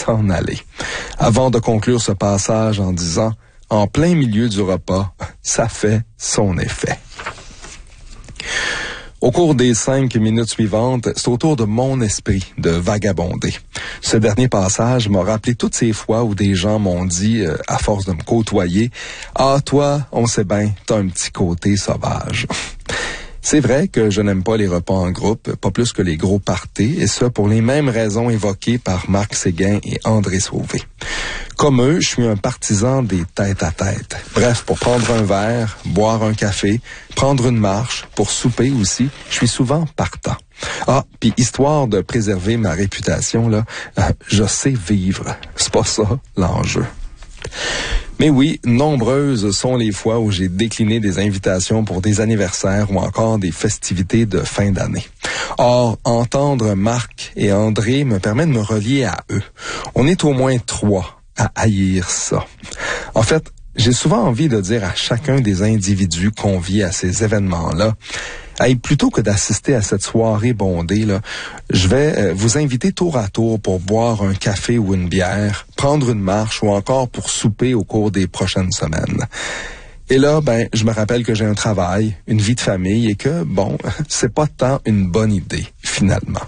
s'en aller. Avant de conclure ce passage en disant « En plein milieu du repas, ça fait son effet ». Au cours des 5 minutes suivantes, c'est au tour de mon esprit de vagabonder. Ce dernier passage m'a rappelé toutes ces fois où des gens m'ont dit, à force de me côtoyer, « Ah, toi, on sait bien, t'as un petit côté sauvage. » C'est vrai que je n'aime pas les repas en groupe, pas plus que les gros parties, et ça pour les mêmes raisons évoquées par Marc Séguin et André Sauvé. Comme eux, je suis un partisan des tête-à-tête. Bref, pour prendre un verre, boire un café, prendre une marche, pour souper aussi, je suis souvent partant. Ah, puis histoire de préserver ma réputation, là, je sais vivre. C'est pas ça l'enjeu. Mais oui, nombreuses sont les fois où j'ai décliné des invitations pour des anniversaires ou encore des festivités de fin d'année. Or, entendre Marc et André me permet de me relier à eux. On est au moins 3 à haïr ça. En fait, j'ai souvent envie de dire à chacun des individus conviés à ces événements-là, hey, plutôt que d'assister à cette soirée bondée, là, je vais vous inviter tour à tour pour boire un café ou une bière, prendre une marche ou encore pour souper au cours des prochaines semaines. Et là, je me rappelle que j'ai un travail, une vie de famille et que, c'est pas tant une bonne idée, finalement.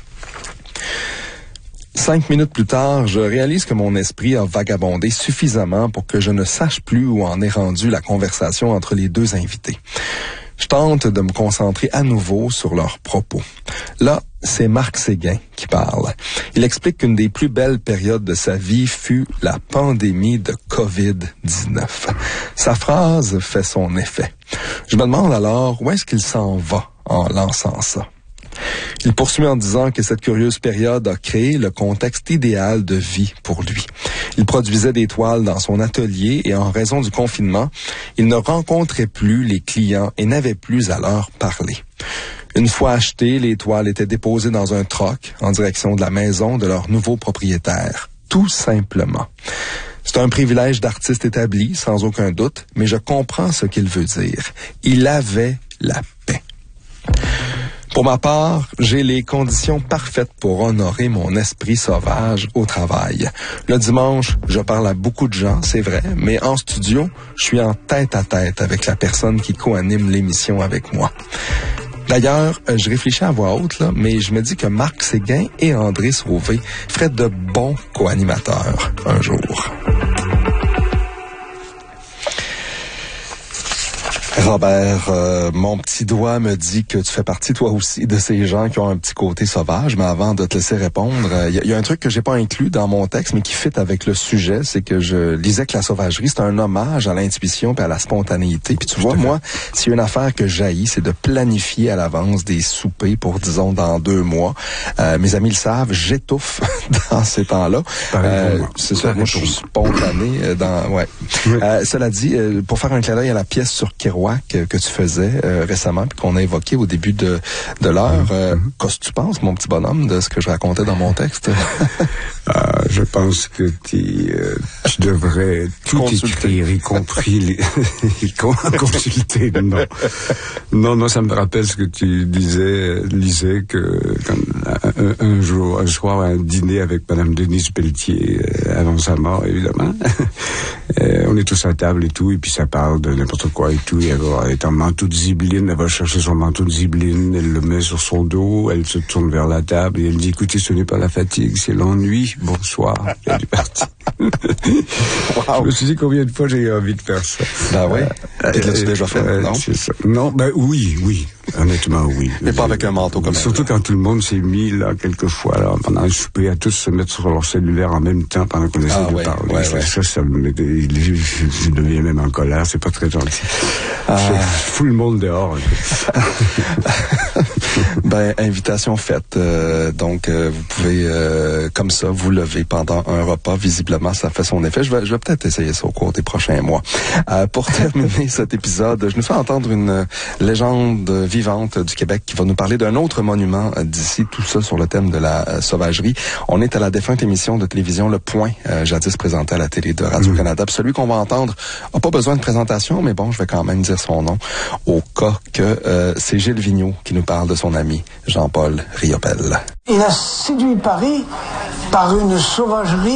5 minutes plus tard, je réalise que mon esprit a vagabondé suffisamment pour que je ne sache plus où en est rendue la conversation entre les deux invités. Je tente de me concentrer à nouveau sur leurs propos. Là, c'est Marc Séguin qui parle. Il explique qu'une des plus belles périodes de sa vie fut la pandémie de COVID-19. Sa phrase fait son effet. Je me demande alors où est-ce qu'il s'en va en lançant ça. Il poursuit en disant que cette curieuse période a créé le contexte idéal de vie pour lui. Il produisait des toiles dans son atelier et en raison du confinement, il ne rencontrait plus les clients et n'avait plus à leur parler. Une fois achetées, les toiles étaient déposées dans un troc en direction de la maison de leur nouveau propriétaire. Tout simplement. C'est un privilège d'artiste établi, sans aucun doute, mais je comprends ce qu'il veut dire. Il avait la paix. Pour ma part, j'ai les conditions parfaites pour honorer mon esprit sauvage au travail. Le dimanche, je parle à beaucoup de gens, c'est vrai, mais en studio, je suis en tête-à-tête avec la personne qui co-anime l'émission avec moi. D'ailleurs, je réfléchis à voix haute, là, mais je me dis que Marc Séguin et André Sauvé feraient de bons co-animateurs un jour. Robert, mon petit doigt me dit que tu fais partie toi aussi de ces gens qui ont un petit côté sauvage, mais avant de te laisser répondre, il y a un truc que j'ai pas inclus dans mon texte, mais qui fit avec le sujet, c'est que je lisais que la sauvagerie, c'est un hommage à l'intuition et à la spontanéité. Puis tu vois, moi, s'il y a une affaire que j'haïs, c'est de planifier à l'avance des soupers pour, disons, dans 2 mois. Mes amis le savent, j'étouffe dans ces temps-là. C'est ça, moi je suis spontané ouais. Cela dit, pour faire un clin d'œil à la pièce sur Kerouac que tu faisais récemment puis qu'on a évoqué au début de l'heure. Qu'est-ce que tu penses, mon petit bonhomme, de ce que je racontais dans mon texte? Je pense que tu devrais tout écrire, y compris consulter. Non, ça me rappelle ce que tu lisais que un soir, un dîner avec Madame Denise Pelletier, avant sa mort, évidemment. On est tous à table et tout, et puis ça parle de n'importe quoi et tout. Elle est en manteau de zibeline, elle va chercher son manteau de zibeline, elle le met sur son dos, elle se tourne vers la table et elle dit, écoutez, ce n'est pas la fatigue, c'est l'ennui. Bonsoir. Elle est partie. Wow. Je me suis dit combien de fois j'ai eu envie de faire ça. Oui. Et l'as-tu déjà fait, non? Non, oui. Honnêtement, oui. Mais pas avec un manteau comme ça. Surtout quand tout le monde s'est mis, là, quelquefois, là, pendant un souper, à tous se mettre sur leur cellulaire en même temps pendant qu'on essaie de parler. Ça me je deviens même en colère, c'est pas très gentil. Je fous le monde dehors. Invitation faite. Donc, vous pouvez, comme ça, vous lever pendant un repas. Visiblement, ça fait son effet. Je vais peut-être essayer ça au cours des prochains mois. Pour terminer cet épisode, je nous fais entendre une légende vivante du Québec qui va nous parler d'un autre monument d'ici, tout ça sur le thème de la sauvagerie. On est à la défunte émission de télévision Le Point, jadis présentée à la télé de Radio-Canada. Puis celui qu'on va entendre n'a pas besoin de présentation, mais bon, je vais quand même dire son nom au cas que c'est Gilles Vigneault qui nous parle de son ami Jean-Paul Riopelle. Il a séduit Paris par une sauvagerie